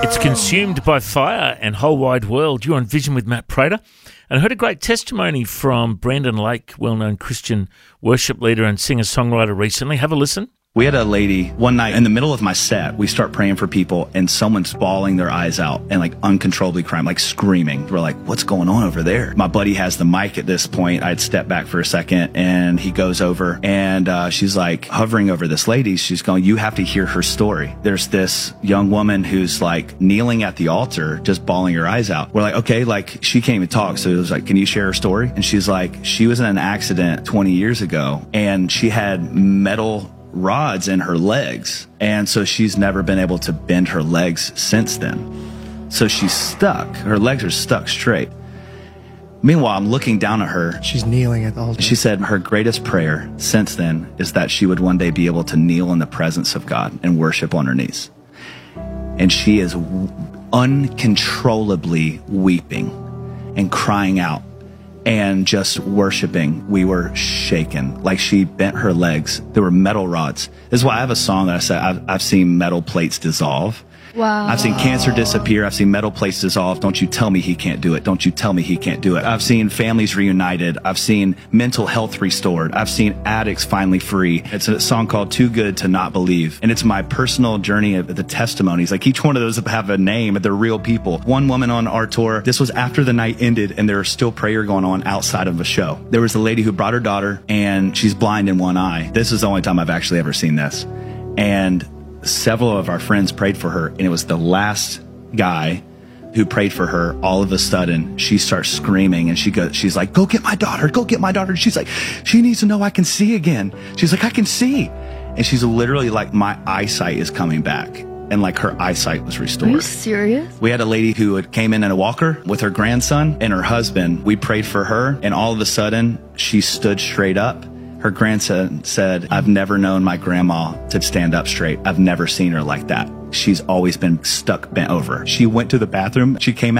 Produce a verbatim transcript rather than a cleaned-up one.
It's Consumed by Fire and Whole Wide World. You're on Vision with Matt Prater. And I heard a great testimony from Brandon Lake, well-known Christian worship leader and singer-songwriter recently. Have a listen. We had a lady one night in the middle of my set. We start praying for people and someone's bawling their eyes out and like uncontrollably crying, like screaming. We're like, what's going on over there? My buddy has the mic at this point. I'd step back for a second and he goes over and uh, she's like hovering over this lady. She's going, you have to hear her story. There's this young woman who's like kneeling at the altar, just bawling her eyes out. We're like, okay, like she can't even talk. So it was like, can you share her story? And she's like, she was in an accident twenty years ago and she had metal rods in her legs, and so she's never been able to bend her legs since then. So she's stuck. Her legs are stuck straight. Meanwhile, I'm looking down at her. She's kneeling at the altar. She said her greatest prayer since then is that she would one day be able to kneel in the presence of God and worship on her knees. And she is uncontrollably weeping and crying out and just worshiping. We were shaken. Like she bent her legs. There were metal rods. This is why I have a song that I said, I've, I've seen metal plates dissolve. Wow. I've seen cancer disappear. I've seen metal plates dissolve. Don't you tell me he can't do it. Don't you tell me he can't do it. I've seen families reunited. I've seen mental health restored. I've seen addicts finally free. It's a song called Too Good to Not Believe. And it's my personal journey of the testimonies. Like each one of those have a name, but they're real people. One woman on our tour, this was after the night ended and there was still prayer going on outside of a show. There was a lady who brought her daughter and she's blind in one eye. This is the only time I've actually ever seen this. And several of our friends prayed for her, and it was the last guy who prayed for her. All of a sudden, she starts screaming, and she goes, she's like, go get my daughter, go get my daughter. She's like, she needs to know I can see again. She's like, I can see. And she's literally like, my eyesight is coming back. And like her eyesight was restored. Are you serious? We had a lady who had came in in a walker with her grandson and her husband. We prayed for her, and all of a sudden, she stood straight up. Her grandson said, I've never known my grandma to stand up straight. I've never seen her like that. She's always been stuck bent over. She went to the bathroom. She came out.